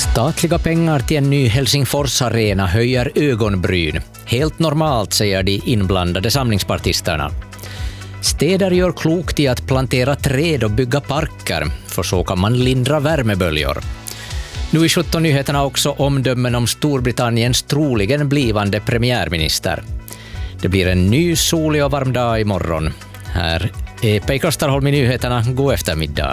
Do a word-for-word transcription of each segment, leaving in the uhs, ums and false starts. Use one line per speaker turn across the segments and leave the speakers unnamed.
Statliga pengar till en ny Helsingfors-arena höjer ögonbryn. Helt normalt, säger de inblandade samlingspartisterna. Städer gör klokt i att plantera träd och bygga parker, för så kan man lindra värmeböljor. Nu i sjutton nyheterna också omdömen om Storbritanniens troligen blivande premiärminister. Det blir en ny solig och varm dag imorgon. Här är Pekka Österholm i nyheterna. God eftermiddag.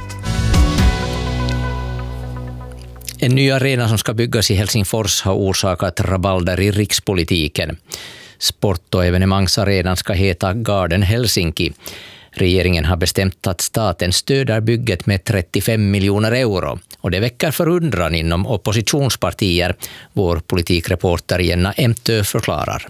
En ny arena som ska byggas i Helsingfors har orsakat rabalder i rikspolitiken. Sport- och evenemangsarenan ska heta Garden Helsinki. Regeringen har bestämt att staten stöder bygget med trettiofem miljoner euro. Och det väcker förundran inom oppositionspartier. Vår politikreporter Jenna Emtö förklarar.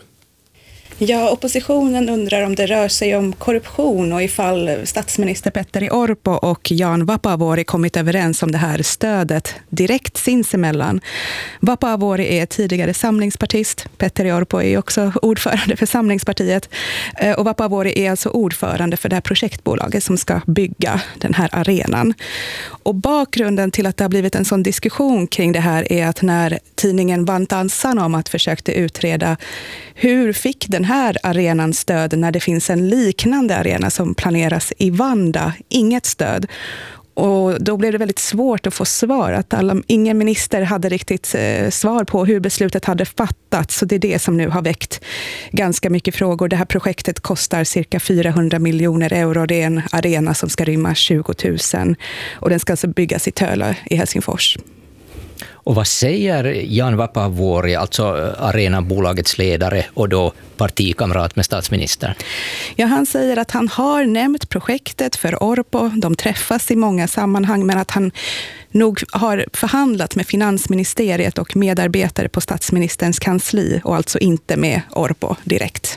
Ja, oppositionen undrar om det rör sig om korruption och ifall statsminister Petteri Orpo och Jan Vapaavuori kommit överens om det här stödet direkt sinsemellan. Vapaavuori är tidigare samlingspartist. Petteri Orpo är också ordförande för Samlingspartiet. Och Vapaavuori är alltså ordförande för det här projektbolaget som ska bygga den här arenan. Och bakgrunden till att det har blivit en sån diskussion kring det här är att när tidningen Vantaan Sanomat försökte utreda hur fick den här arenan stöd när det finns en liknande arena som planeras i Vanda, inget stöd. Och då blev det väldigt svårt att få svar. Att alla, ingen minister hade riktigt eh, svar på hur beslutet hade fattats. Så det är det som nu har väckt ganska mycket frågor. Det här projektet kostar cirka fyrahundra miljoner euro. Det är en arena som ska rymma tjugo tusen. Och den ska alltså byggas i Tölö i Helsingfors.
Och vad säger Jan Vapaavuori, alltså arenabolagets ledare och då partikamrat med statsministern?
Ja, han säger att han har nämnt projektet för Orpo. De träffas i många sammanhang, men att han nog har förhandlat med finansministeriet och medarbetare på statsministerns kansli och alltså inte med Orpo direkt.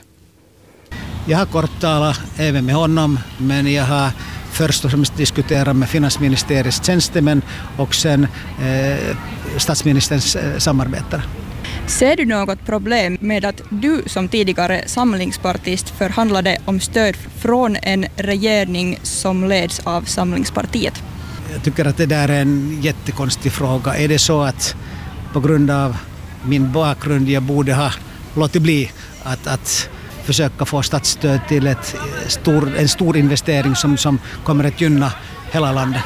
Jag har kort talat även med honom, men jag har först och främst diskutera med finansministeriets tjänstemän och sen eh, statsministerns eh, samarbetare.
Ser du något problem med att du som tidigare samlingspartist förhandlade om stöd från en regering som leds av Samlingspartiet?
Jag tycker att det där är en jättekonstig fråga. Är det så att på grund av min bakgrund jag borde ha låtit bli att, att försöka få statsstöd till ett stor, en stor investering som, som kommer att gynna hela landet?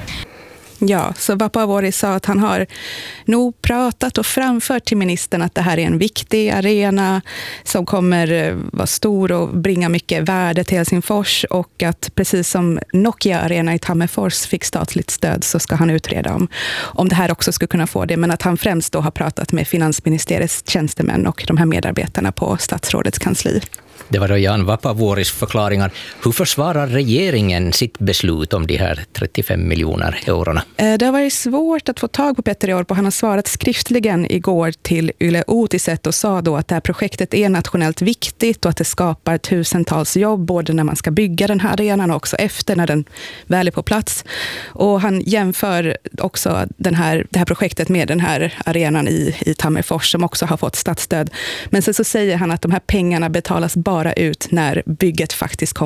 Ja, så Vapaavuori sa att han har nog pratat och framfört till ministern att det här är en viktig arena som kommer vara stor och bringa mycket värde till Helsingfors, och att precis som Nokia Arena i Tammerfors fick statligt stöd så ska han utreda om, om det här också skulle kunna få det, men att han främst då har pratat med finansministeriets tjänstemän och de här medarbetarna på statsrådets kansli.
Det var då Jan Vapaavuoris förklaringar. Hur försvarar regeringen sitt beslut om de här trettiofem miljoner eurona?
Det har varit svårt att få tag på Petteri Orpo. Han har svarat skriftligen igår till Yle Uutiset och sa då att det här projektet är nationellt viktigt och att det skapar tusentals jobb både när man ska bygga den här arenan och också efter när den väl är på plats. Och han jämför också den här, det här projektet med den här arenan i, i Tammerfors som också har fått statsstöd. Men sen så säger han att de här pengarna betalas bara ut när bygget faktiskt kommer